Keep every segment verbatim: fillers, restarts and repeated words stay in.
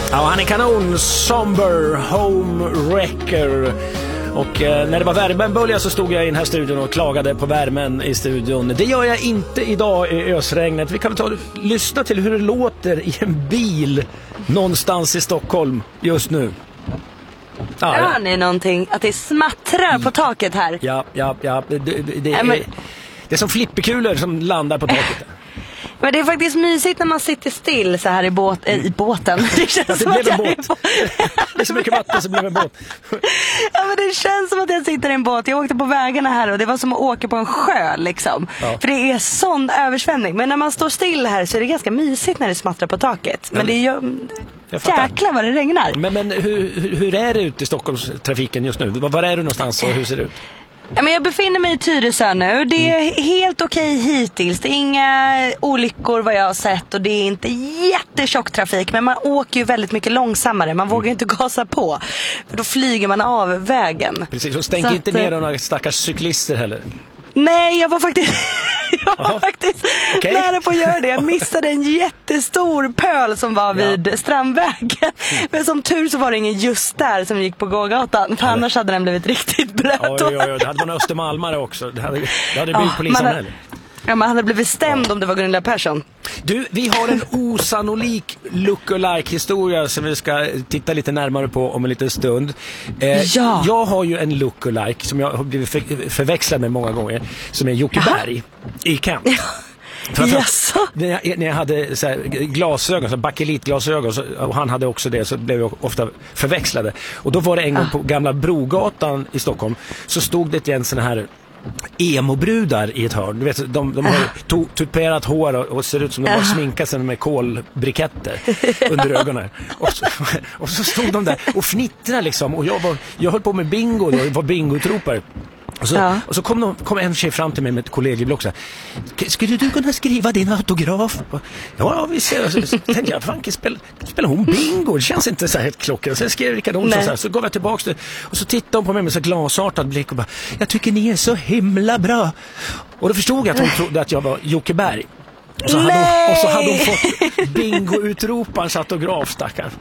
Ja, han är kanon. Somber Home Wrecker. Och eh, när det var värmebölja så stod jag i den här studion och klagade på värmen i studion. Det gör jag inte idag i ösregnet. Vi kan ta och lyssna till hur det låter i en bil någonstans i Stockholm just nu. Ja, hör ja. ni någonting? Att det smattrar på taket här? Ja, ja, ja. Det, det, det, är, det är som flipperkulor som landar på taket. Men det är faktiskt mysigt när man sitter still så här i, båt, äh, i båten. Det känns ja, det som blev att en jag båt. Det är så mycket vatten så blev en båt. Ja, men det känns som att jag sitter i en båt. Jag åkte på vägarna här och det var som att åka på en sjö liksom. Ja. För det är sån översvämning. Men när man står still här så är det ganska mysigt när det smattrar på taket. Men det är ju... Jäklar vad det regnar. Men, men hur, hur är det ute i Stockholmstrafiken just nu? Var är du någonstans och hur ser det ut? Ja, men jag befinner mig i Tyresö nu. Det är mm. helt okej hittills. Det är inga olyckor vad jag har sett. Och det är inte jättetjock trafik. Men man åker ju väldigt mycket långsammare. Man mm. vågar inte gasa på. För då flyger man av vägen. Precis, och stänk inte ner några stackars cyklister heller. Nej, jag var faktiskt... Jag var Aha. faktiskt okay. nära på att göra det. Jag missade en jättestor pöl som var vid ja. Strandvägen. Mm. Men som tur så var det ingen just där som gick på gågatan. För annars hade den blivit riktigt blöt. Oj, oj, oj. Det hade man Östermalmare också. Det hade, det hade blivit ja, polisanmäld. Ja, man hade blivit stämd ja. om det var Gunilla Persson. Du, vi har en osannolik lookalike-historia som vi ska titta lite närmare på om en liten stund. Eh, ja. Jag har ju en lookalike som jag har blivit för, förväxlad med många gånger, som är Jocke Berg i Camp. Ja. Yes. När, jag, när jag hade så här, glasögon, så bakelitglasögon, så, och han hade också det, så blev jag ofta förväxlade. Och då var det en gång på Gamla Brogatan i Stockholm, så stod det ett igen sån här emo-brudar i ett hörn. Du vet, de, de har to- tuperat hår och, och ser ut som de har sminkat sig med kolbriketter under ögonen. Och så, och så stod de där och fnittrade liksom. Och jag, var, jag höll på med bingo, jag var bingotropare. Och så, ja. och så kom, de, kom en tjej fram till mig med ett kollegieblock så här: skulle du kunna skriva din autograf? Ja, vi ser. Så, så tänkte jag, fan, spelar, spelar hon bingo? Det känns inte så här helt klockan. Så jag skrev Rickard Olsson så här, så gav jag tillbaka det. Och så tittade hon på mig med så glasartad blick och bara: jag tycker ni är så himla bra. Och då förstod jag att hon trodde att jag var Jocke Berg. Och så hade hon, och så hade hon fått bingo-utroparens autograf, stackaren.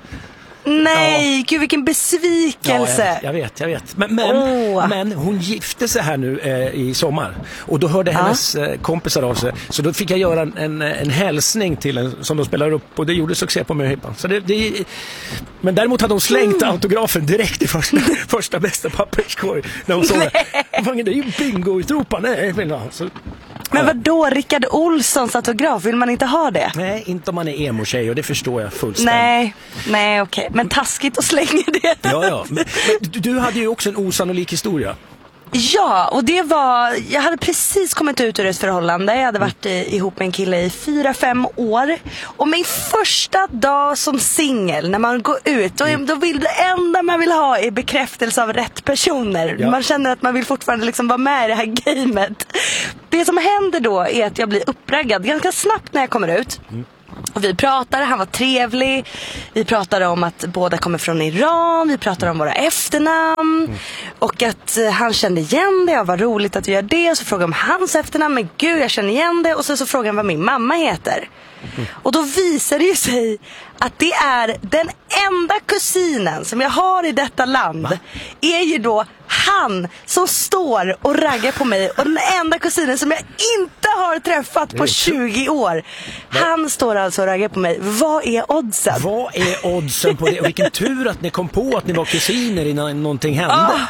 Nej, ja. Gud vilken besvikelse. Ja, jag, vet, jag vet, jag vet. Men, men, oh. men hon gifte sig här nu eh, i sommar. Och då hörde hennes ah. eh, kompisar av sig. Så då fick jag göra en, en, en hälsning till en som de spelar upp. Och det gjorde succé på mig. Så det, det, men däremot hade hon slängt mm. autografen direkt i första, första bästa papperskorg. När hon såg det. Det är ju bingo-utropa. Nej, så, men vad då, Rickard Olssons autograf? Vill man inte ha det? Nej, inte om man är emo-tjej, och det förstår jag fullständigt. Nej, nej okej. Okay. Men taskigt att slänga det. Ja, ja. Men, men du, du hade ju också en osannolik historia. Ja, och det var... Jag hade precis kommit ut ur ett förhållande. Jag hade varit i, ihop med en kille i fyra, fem år. Och min första dag som singel, när man går ut, då, då vill det enda man vill ha är bekräftelse av rätt personer. Ja. Man känner att man vill fortfarande liksom vara med i det här gamet. Det som händer då är att jag blir uppraggad ganska snabbt när jag kommer ut. Mm. Och vi pratade, han var trevlig. Vi pratade om att båda kommer från Iran. Vi pratade om våra efternamn. Mm. Och att han kände igen det. Och vad roligt att vi gör det. Och så frågade jag om hans efternamn. Men gud, jag känner igen det. Och så, så frågade han vad min mamma heter. Mm. Och då visar det ju sig att det är den enda kusinen som jag har i detta land. Va? Är ju då han som står och raggar på mig. Och den enda kusinen som jag inte har träffat på tjugo år. Han står alltså och raggar på mig. Vad är oddsen? Vad är oddsen på det? Och vilken tur att ni kom på att ni var kusiner innan någonting hände. Oh,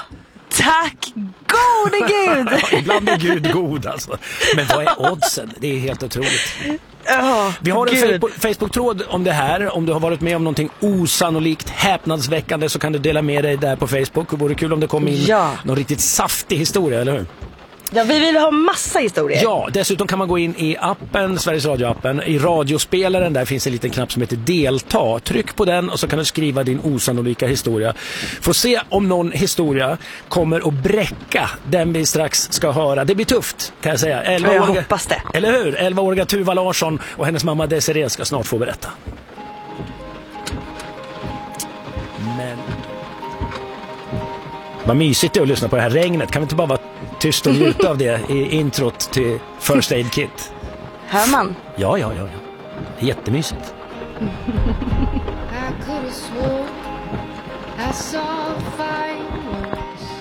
tack gode Gud. Ibland är Gud god alltså. Men vad är oddsen? Det är helt otroligt. Oh, Vi har en Gud. Facebook-tråd om det här. Om du har varit med om någonting osannolikt häpnadsväckande så kan du dela med dig där på Facebook. Det vore kul om det kom in ja. någon riktigt saftig historia, eller hur? Ja, vi vill ha massa historier. Ja, dessutom kan man gå in i appen, Sveriges Radio-appen. I radiospelaren där finns en liten knapp som heter delta. Tryck på den och så kan du skriva din osannolika historia. Får se om någon historia kommer att bräcka den vi strax ska höra. Det blir tufft, kan jag säga. elva jag hoppas det. Eller hur? elva-åriga Tuva Larsson och hennes mamma Desiree ska snart få berätta. Men... vad mysigt det är att lyssna på det här regnet. Kan vi inte bara vara tyst och njuta av det i introt till First Aid Kit? Hör man? Ja, ja, ja, ja. Det är jättemysigt. I could have sworn I saw fire